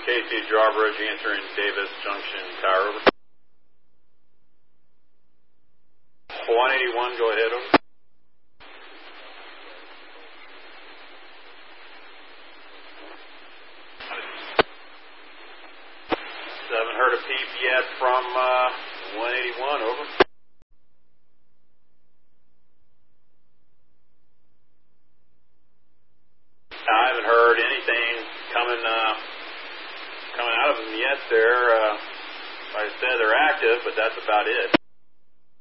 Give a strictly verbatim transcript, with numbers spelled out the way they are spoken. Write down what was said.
K C Drawbridge answering Davis Junction Tower, over. one eighty-one, go ahead, over. Haven't heard a peep yet from uh, one eighty-one, over. I haven't heard anything coming uh, coming out of them yet. They're, uh, like I said, they're active, but that's about it.